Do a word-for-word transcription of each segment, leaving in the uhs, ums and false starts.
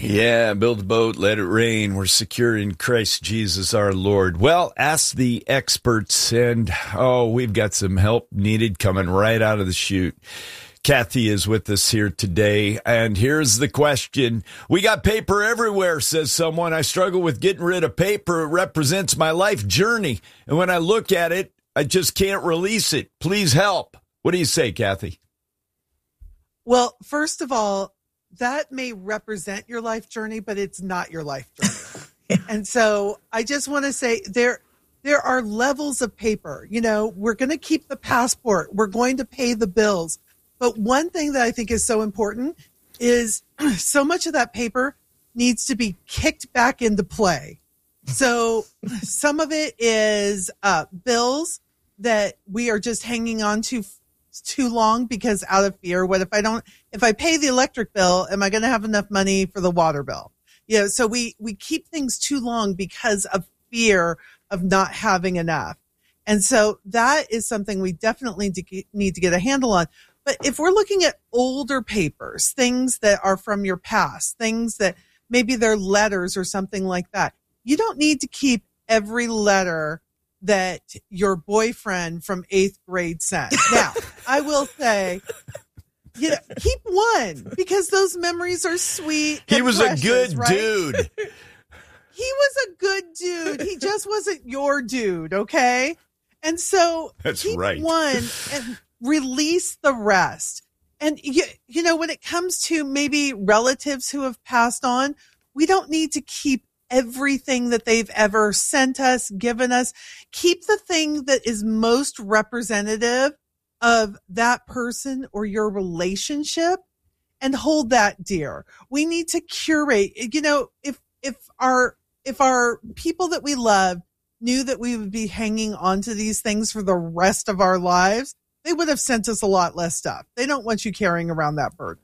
Yeah, build a boat, let it rain. We're secure in Christ Jesus our Lord. Well, ask the experts, and oh, we've got some help needed coming right out of the chute. Kathy is with us here today, and here's the question. We got paper everywhere, says someone. I struggle with getting rid of paper. It represents my life journey, and when I look at it, I just can't release it. Please help. What do you say, Kathy? Well, first of all, that may represent your life journey, but it's not your life journey. And so I just want to say there, there are levels of paper. You know, we're going to keep the passport. We're going to pay the bills. But one thing that I think is so important is so much of that paper needs to be kicked back into play. So some of it is uh, bills that we are just hanging on to f- too long because out of fear. What if I don't, if I pay the electric bill, am I going to have enough money for the water bill? You know, so we, we keep things too long because of fear of not having enough. And so that is something we definitely need to get a handle on. But if we're looking at older papers, things that are from your past, things that maybe they're letters or something like that, you don't need to keep every letter that your boyfriend from eighth grade sent. Now, I will say, you know, keep one because those memories are sweet. He was precious, a good right? dude. He was a good dude. He just wasn't your dude, okay? And so That's keep right. one and release the rest. And, you, you know, when it comes to maybe relatives who have passed on, we don't need to keep everything that they've ever sent us, given us. Keep the thing that is most representative of that person or your relationship and hold that dear. We need to curate. You know, if, if our, if our people that we love knew that we would be hanging on to these things for the rest of our lives, they would have sent us a lot less stuff. They don't want you carrying around that burden.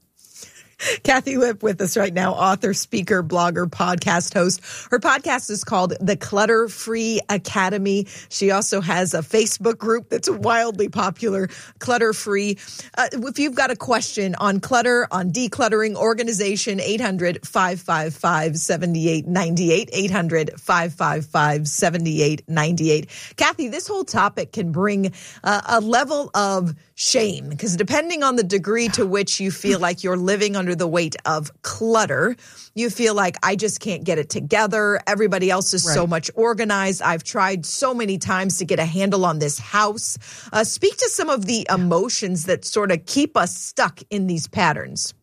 Kathy Lipp with us right now, author, speaker, blogger, podcast host. Her podcast is called The Clutter Free Academy. She also has a Facebook group that's wildly popular, Clutter Free. Uh, if you've got a question on clutter, on decluttering, organization, eight hundred, five five five, seven eight nine eight, eight hundred, five five five, seven eight nine eight. Kathy, this whole topic can bring uh, a level of shame because depending on the degree to which you feel like you're living under the weight of clutter, you feel like I just can't get it together. Everybody else is right. So much organized. I've tried so many times to get a handle on this house. Uh, speak to some of the emotions that sort of keep us stuck in these patterns.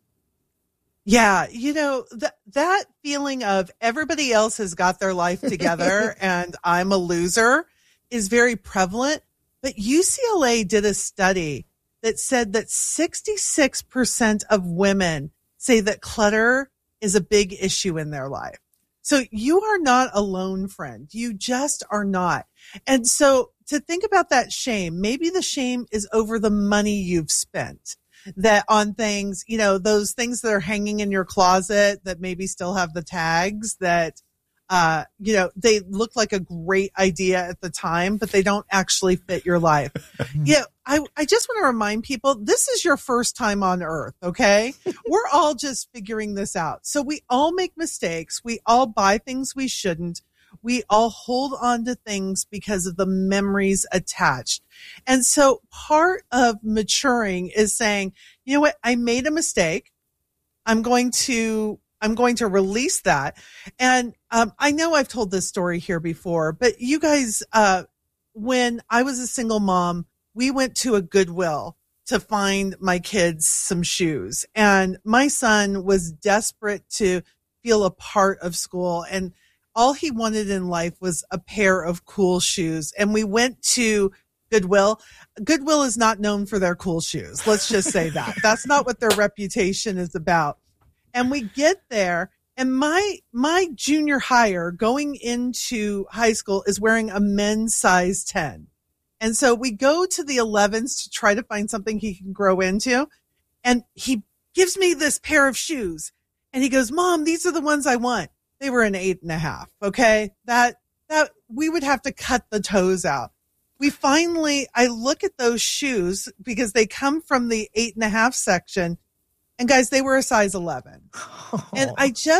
Yeah, you know, th- that feeling of everybody else has got their life together and I'm a loser is very prevalent. But U C L A did a study that said that sixty-six percent of women say that clutter is a big issue in their life. So you are not alone, friend. You just are not. And so to think about that shame, maybe the shame is over the money you've spent that on things, you know, those things that are hanging in your closet that maybe still have the tags that, uh, you know, they look like a great idea at the time, but they don't actually fit your life. Yeah. I, I just want to remind people, this is your first time on earth. Okay. We're all just figuring this out. So we all make mistakes. We all buy things we shouldn't. We all hold on to things because of the memories attached. And so part of maturing is saying, you know what? I made a mistake. I'm going to I'm going to release that. And um, I know I've told this story here before, but you guys, uh, when I was a single mom, we went to a Goodwill to find my kids some shoes. And my son was desperate to feel a part of school. And all he wanted in life was a pair of cool shoes. And we went to Goodwill. Goodwill is not known for their cool shoes. Let's just say that. That's not what their reputation is about. And we get there, and my my junior hire going into high school is wearing a men's size ten. And so we go to the elevens to try to find something he can grow into. And he gives me this pair of shoes. And he goes, Mom, these are the ones I want. They were an eight and a half. Okay. That, that we would have to cut the toes out. We finally, I look at those shoes because they come from the eight and a half section. And guys, they were a size eleven. Oh. And I just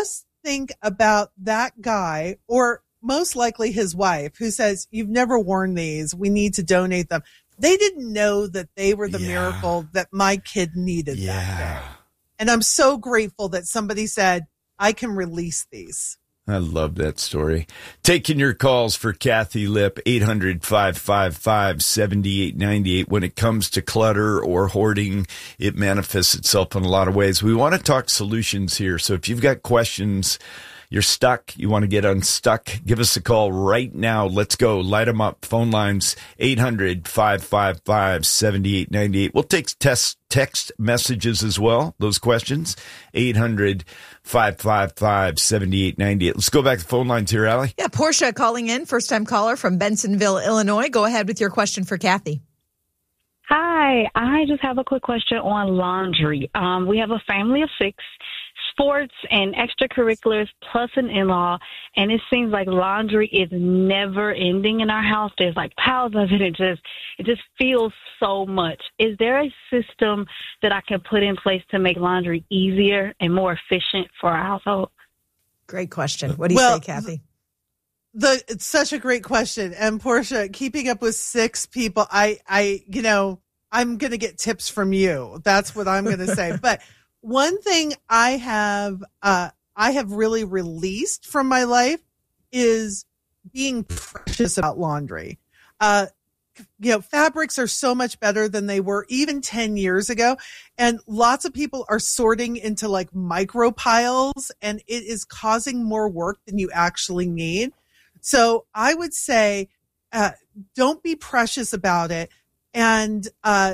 think about that guy, or most likely his wife, who says, you've never worn these. We need to donate them. They didn't know that they were the yeah. miracle that my kid needed yeah. that day. And I'm so grateful that somebody said, I can release these. I love that story. Taking your calls for Kathy Lipp, eight hundred, five five five, seven eight nine eight. When it comes to clutter or hoarding, it manifests itself in a lot of ways. We want to talk solutions here. So if you've got questions, you're stuck, you want to get unstuck, give us a call right now. Let's go. Light them up. Phone lines, eight hundred, five five five, seven eight nine eight. We'll take test, text messages as well, those questions, eight hundred, five five five, seven eight nine eight. Let's go back to the phone lines here, Allie. Yeah, Portia calling in, first-time caller from Bensonville, Illinois. Go ahead with your question for Kathy. Hi, I just have a quick question on laundry. Um, we have a family of six. Sports and extracurriculars plus an in-law, and it seems like laundry is never ending in our house. There's like piles of it. It just it just feels so much. Is there a system that I can put in place to make laundry easier and more efficient for our household? Great question. What do you well, say, Kathy? The it's such a great question. And Portia, keeping up with six people, I I you know, I'm going to get tips from you. That's what I'm going to say. But one thing I have, uh, I have really released from my life is being precious about laundry. Uh, you know, fabrics are so much better than they were even ten years ago. And lots of people are sorting into like micro piles, and it is causing more work than you actually need. So I would say, uh, don't be precious about it. And, uh,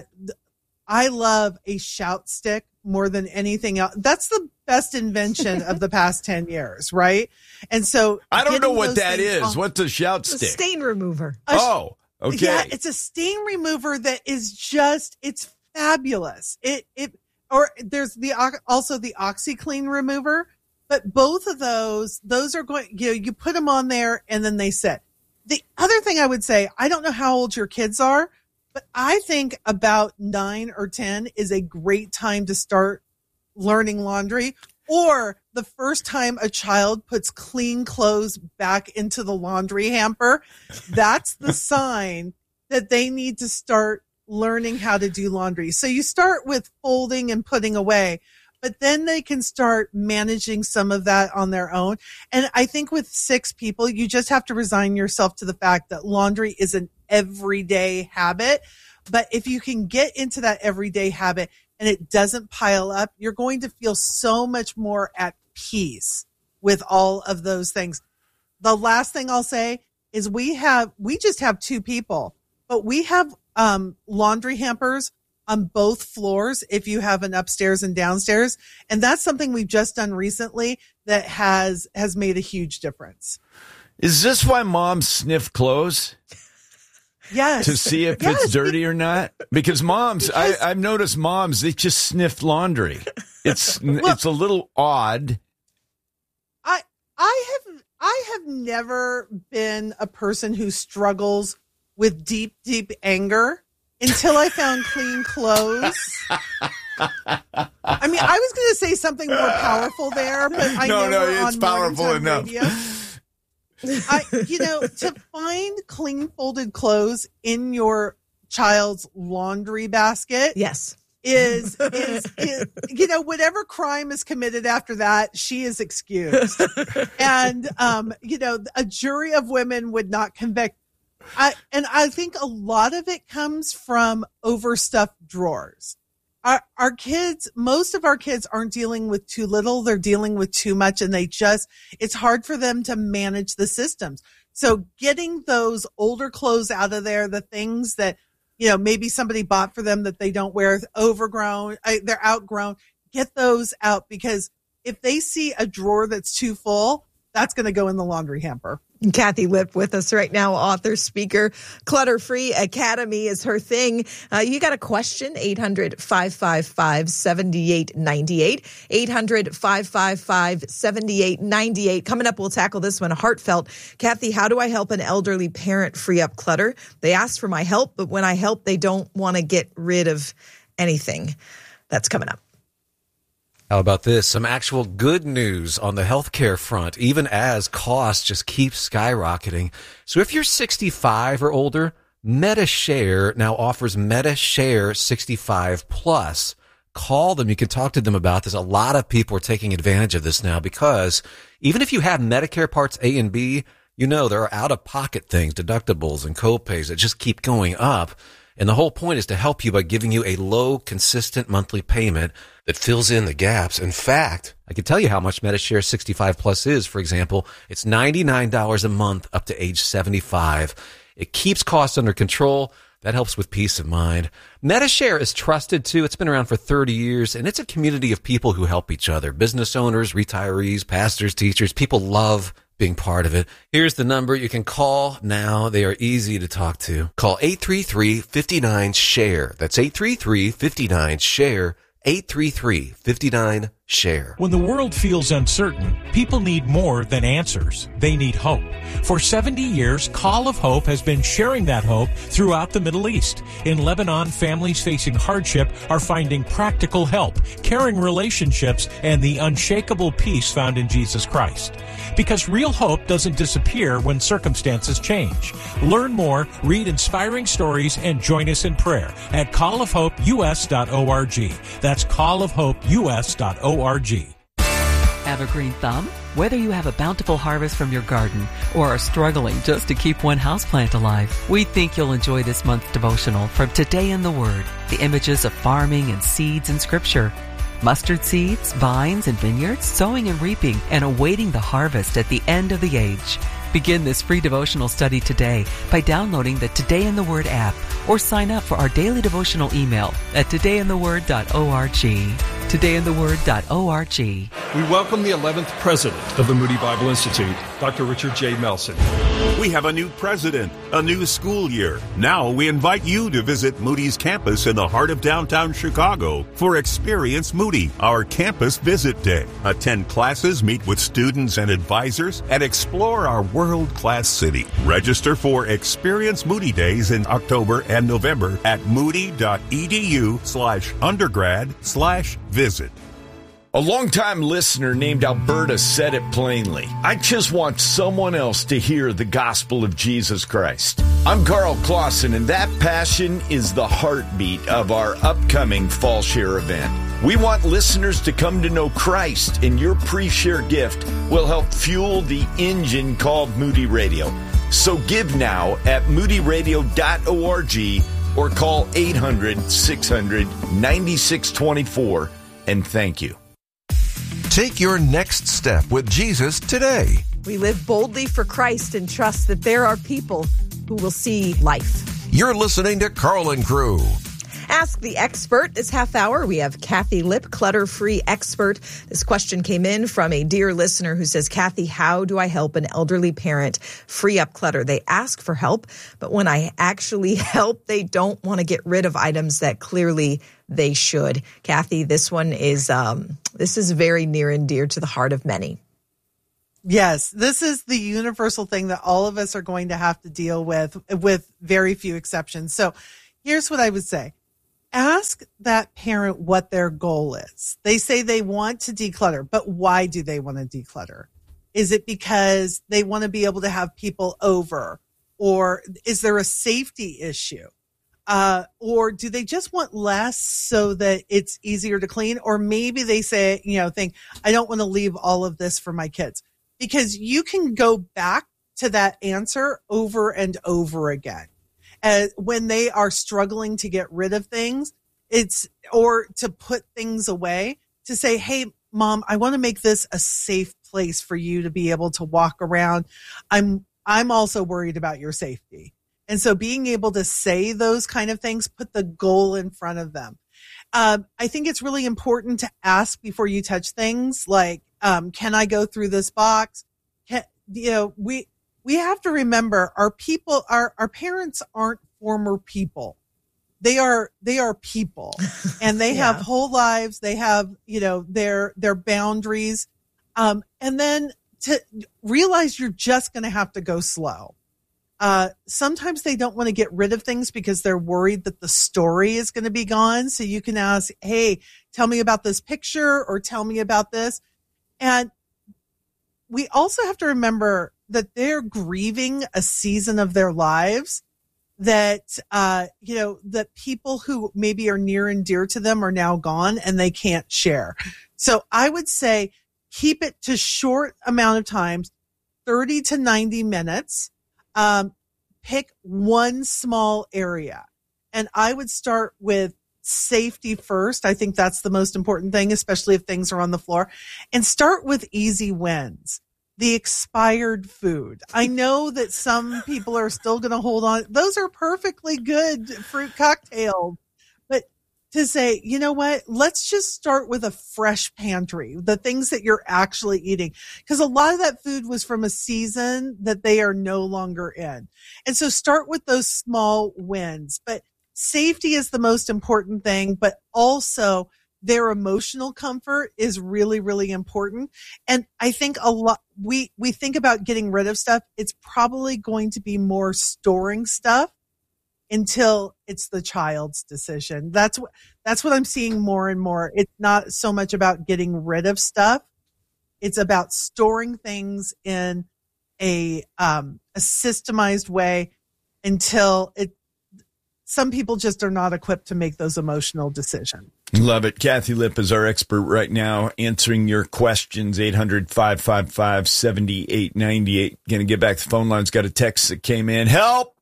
I love a shout stick more than anything else. That's the best invention of the past ten years, right? And so I don't know what that is. On, What's a shout stick? A stain remover. A, oh, okay. Yeah, it's a stain remover that is just, it's fabulous. It, it, or there's the, also the OxyClean remover, but both of those, those are going, you know, you put them on there and then they sit. The other thing I would say, I don't know how old your kids are, but I think about nine or ten is a great time to start learning laundry, or the first time a child puts clean clothes back into the laundry hamper. That's the sign that they need to start learning how to do laundry. So you start with folding and putting away, but then they can start managing some of that on their own. And I think with six people, you just have to resign yourself to the fact that laundry is an everyday habit. But if you can get into that everyday habit and it doesn't pile up, you're going to feel so much more at peace with all of those things. The last thing I'll say is we have, we just have two people, but we have um, laundry hampers on both floors if you have an upstairs and downstairs. And that's something we've just done recently that has, has made a huge difference. Is this why moms sniff clothes? Yes. To see if yes. it's dirty or not? Because moms, because, I, I've noticed moms, they just sniff laundry. It's well, it's a little odd. I I have I have never been a person who struggles with deep, deep anger until I found clean clothes. I mean, I was going to say something more powerful there, but I no, know no, we're it's on powerful enough. Radio. I, you know, to find clean folded clothes in your child's laundry basket. Yes. Is, is, is, you know, whatever crime is committed after that, she is excused. And, um, you know, a jury of women would not convict. I, and I think a lot of it comes from overstuffed drawers. Our, our kids, most of our kids aren't dealing with too little. They're dealing with too much, and they just, it's hard for them to manage the systems. So getting those older clothes out of there, the things that, you know, maybe somebody bought for them that they don't wear, overgrown, they're outgrown, get those out, because if they see a drawer that's too full, that's going to go in the laundry hamper. Kathy Lipp with us right now, author, speaker. Clutter Free Academy is her thing. Uh, you got a question? eight hundred, five five five, seven eight nine eight. eight hundred, five five five, seven eight nine eight. Coming up, we'll tackle this one. Heartfelt. Kathy, how do I help an elderly parent free up clutter? They ask for my help, but when I help, they don't want to get rid of anything. That's coming up. How about this? Some actual good news on the healthcare front, even as costs just keep skyrocketing. So if you're sixty-five or older, MediShare now offers MediShare sixty-five plus. Call them. You can talk to them about this. A lot of people are taking advantage of this now because even if you have Medicare Parts A and B, you know there are out-of-pocket things, deductibles and copays that just keep going up. And the whole point is to help you by giving you a low, consistent monthly payment that fills in the gaps. In fact, I can tell you how much MediShare sixty-five plus is. For example, it's ninety-nine dollars a month up to age seventy-five. It keeps costs under control. That helps with peace of mind. MediShare is trusted too. It's been around for thirty years, and it's a community of people who help each other. Business owners, retirees, pastors, teachers. People love being part of it. Here's the number you can call now. They are easy to talk to. Call eight three three, five nine, SHARE. That's eight three three, five nine, SHARE. eight three three, five nine, SHARE. When the world feels uncertain, people need more than answers. They need hope. For seventy years, Call of Hope has been sharing that hope throughout the Middle East. In Lebanon, families facing hardship are finding practical help, caring relationships, and the unshakable peace found in Jesus Christ. Because real hope doesn't disappear when circumstances change. Learn more, read inspiring stories, and join us in prayer at call of hope u s dot org. That's call of hope u s dot org. Have a green thumb? Whether you have a bountiful harvest from your garden or are struggling just to keep one houseplant alive, we think you'll enjoy this month's devotional from Today in the Word, the images of farming and seeds in Scripture. Mustard seeds, vines, and vineyards, sowing and reaping, and awaiting the harvest at the end of the age. Begin this free devotional study today by downloading the Today in the Word app or sign up for our daily devotional email at today in the word dot org. today in the word dot org. We welcome the eleventh president of the Moody Bible Institute, Doctor Richard J. Melson. We have a new president, a new school year. Now we invite you to visit Moody's campus in the heart of downtown Chicago for Experience Moody, our campus visit day. Attend classes, meet with students and advisors, and explore our world-class city. Register for Experience Moody Days in October and November at moody.edu slash undergrad slash visit. A longtime listener named Alberta said it plainly. I just want someone else to hear the gospel of Jesus Christ. I'm Carl Clausen, and that passion is the heartbeat of our upcoming Fall Share event. We want listeners to come to know Christ, and your pre-share gift will help fuel the engine called Moody Radio. So give now at moody radio dot org or call eight hundred, six hundred, ninety-six twenty-four, and thank you. Take your next step with Jesus today. We live boldly for Christ and trust that there are people who will see life. You're listening to Carl and Crew. Ask the Expert this half hour. We have Kathy Lipp, clutter-free expert. This question came in from a dear listener who says, Kathy, how do I help an elderly parent free up clutter? They ask for help, but when I actually help, they don't want to get rid of items that clearly they should. Kathy, this one is um, this is very near and dear to the heart of many. Yes, this is the universal thing that all of us are going to have to deal with, with very few exceptions. So here's what I would say. Ask that parent what their goal is. They say they want to declutter, but why do they want to declutter? Is it because they want to be able to have people over? Or is there a safety issue? Uh, or do they just want less so that it's easier to clean? Or maybe they say, you know, think, I don't want to leave all of this for my kids. Because you can go back to that answer over and over again. Uh, when they are struggling to get rid of things, it's, or to put things away, to say, hey, mom, I want to make this a safe place for you to be able to walk around. I'm, I'm also worried about your safety. And so being able to say those kind of things, put the goal in front of them. Um, I think it's really important to ask before you touch things like, um, can I go through this box? Can, you know, we, we have to remember our people, our, our parents aren't former people. They are, they are people and they yeah. have whole lives. They have, you know, their, their boundaries. Um, and then to realize you're just going to have to go slow. Uh, sometimes they don't want to get rid of things because they're worried that the story is going to be gone. So you can ask, hey, tell me about this picture or tell me about this. And we also have to remember that they're grieving a season of their lives that, uh, you know, that people who maybe are near and dear to them are now gone and they can't share. So I would say keep it to short amount of times, thirty to ninety minutes. Um, pick one small area. And I would start with safety first. I think that's the most important thing, especially if things are on the floor. And start with easy wins. The expired food. I know that some people are still going to hold on. Those are perfectly good fruit cocktails. But to say, you know what, let's just start with a fresh pantry, the things that you're actually eating. Because a lot of that food was from a season that they are no longer in. And so start with those small wins. But safety is the most important thing, but also their emotional comfort is really, really important. And I think a lot, we, we think about getting rid of stuff. It's probably going to be more storing stuff until it's the child's decision. That's what, that's what I'm seeing more and more. It's not so much about getting rid of stuff. It's about storing things in a, um, a systemized way until it, some people just are not equipped to make those emotional decisions. Love it. Kathy Lipp is our expert right now answering your questions. eight hundred, five five five, seven eight nine eight. Going to get back to the phone lines. Got a text that came in. Help!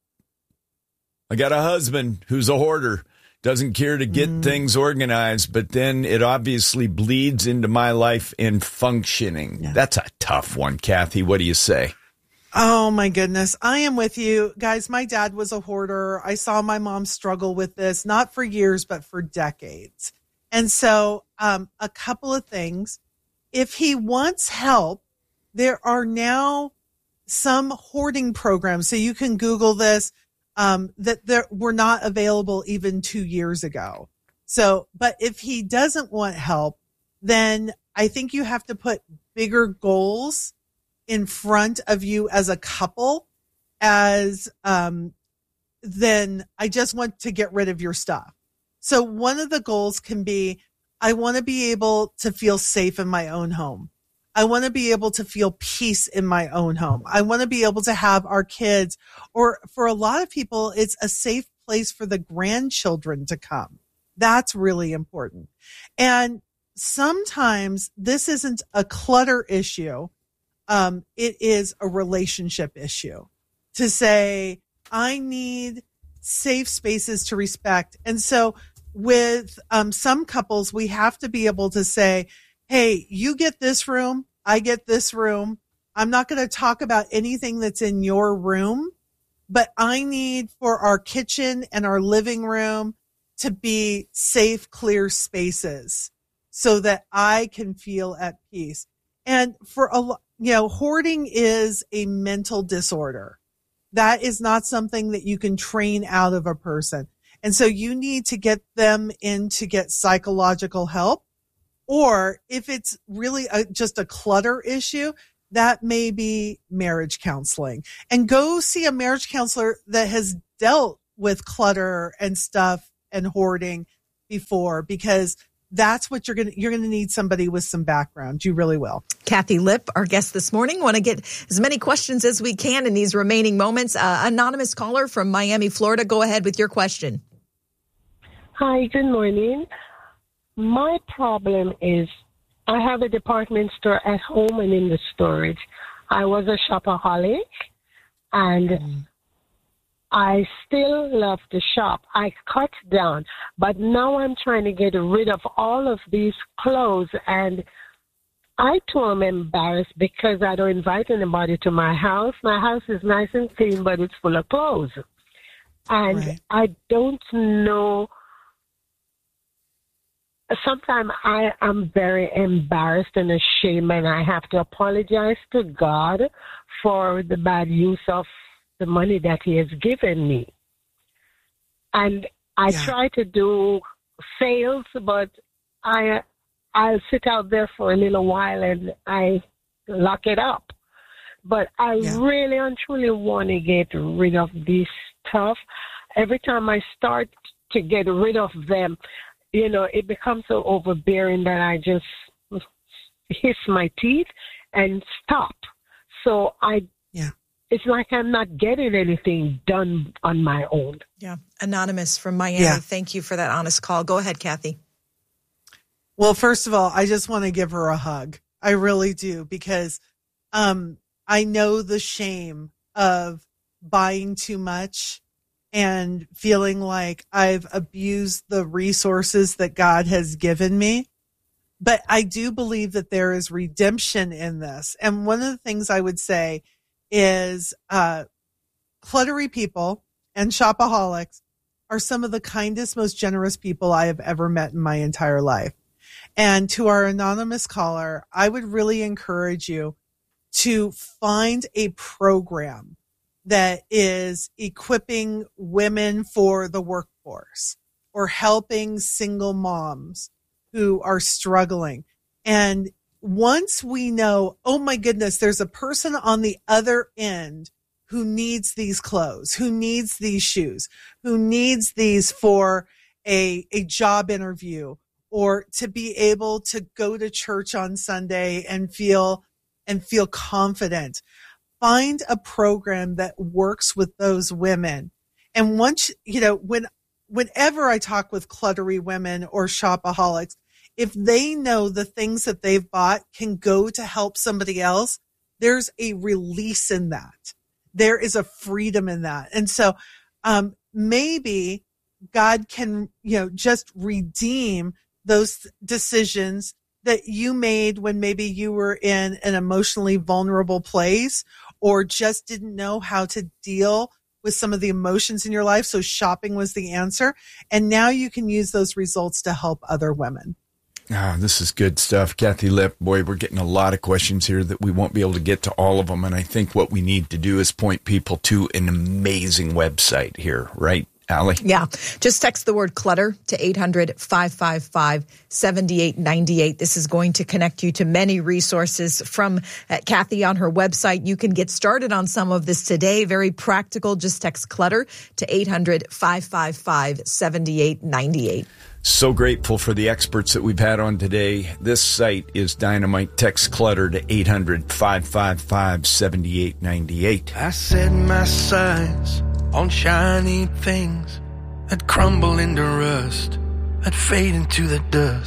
I got a husband who's a hoarder. Doesn't care to get mm. things organized, but then it obviously bleeds into my life and functioning. Yeah. That's a tough one, Kathy. What do you say? Oh my goodness. I am with you guys. My dad was a hoarder. I saw my mom struggle with this, not for years, but for decades. And so, um, a couple of things. If he wants help, there are now some hoarding programs. So you can Google this, um, that there were not available even two years ago. So, but if he doesn't want help, then I think you have to put bigger goals in front of you as a couple as, um, then I just want to get rid of your stuff. So one of the goals can be, I want to be able to feel safe in my own home. I want to be able to feel peace in my own home. I want to be able to have our kids, or for a lot of people, it's a safe place for the grandchildren to come. That's really important. And sometimes this isn't a clutter issue. Um, it is a relationship issue to say, I need safe spaces to respect. And so with um, some couples, we have to be able to say, hey, you get this room, I get this room. I'm not going to talk about anything that's in your room, but I need for our kitchen and our living room to be safe, clear spaces so that I can feel at peace. And for a lot, you know, hoarding is a mental disorder. That is not something that you can train out of a person. And so you need to get them in to get psychological help. Or if it's really a, just a clutter issue, that may be marriage counseling. And go see a marriage counselor that has dealt with clutter and stuff and hoarding before, because that's what you're going to, you're going to need somebody with some background. You really will. Kathy Lipp, our guest this morning. Want to get as many questions as we can in these remaining moments. Uh, anonymous caller from Miami, Florida. Go ahead with your question. Hi, good morning. My problem is I have a department store at home and in the storage. I was a shopaholic, and mm. I still love to shop. I cut down, but now I'm trying to get rid of all of these clothes, and I too am embarrassed because I don't invite anybody to my house. My house is nice and clean, but it's full of clothes. And right. I don't know. Sometimes I am very embarrassed and ashamed, and I have to apologize to God for the bad use of the money that He has given me. And I yeah. try to do sales, but I, I'll sit out there for a little while and I lock it up. But I Yeah. really and truly want to get rid of this stuff. Every time I start to get rid of them, you know, it becomes so overbearing that I just hiss my teeth and stop. So I, Yeah. it's like I'm not getting anything done on my own. Yeah. Anonymous from Miami. Yeah. Thank you for that honest call. Go ahead, Kathy. Well, first of all, I just want to give her a hug. I really do, because um, I know the shame of buying too much and feeling like I've abused the resources that God has given me. But I do believe that there is redemption in this. And one of the things I would say is uh, cluttery people and shopaholics are some of the kindest, most generous people I have ever met in my entire life. And to our anonymous caller, I would really encourage you to find a program that is equipping women for the workforce or helping single moms who are struggling. And once we know, oh my goodness, there's a person on the other end who needs these clothes, who needs these shoes, who needs these for a, a job interview, or to be able to go to church on Sunday and feel and feel confident. Find a program that works with those women. And once, you know, when whenever I talk with cluttery women or shopaholics, if they know the things that they've bought can go to help somebody else, there's a release in that. There is a freedom in that. And so um, maybe God can, you know, just redeem those decisions that you made when maybe you were in an emotionally vulnerable place or just didn't know how to deal with some of the emotions in your life. So shopping was the answer. And now you can use those results to help other women. Ah, this is good stuff. Kathy Lipp, boy, we're getting a lot of questions here that we won't be able to get to all of them. And I think what we need to do is point people to an amazing website here, right, Allie? Yeah. Just text the word clutter to eight hundred, five five five, seven eight nine eight. This is going to connect you to many resources from uh, Kathy on her website. You can get started on some of this today. Very practical. Just text clutter to eight hundred, five five five, seven eight nine eight. So grateful for the experts that we've had on today. This site is dynamite. Text clutter to eight hundred, five five five, seven eight nine eight. I set my sights on shiny things that crumble into rust, that fade into the dust.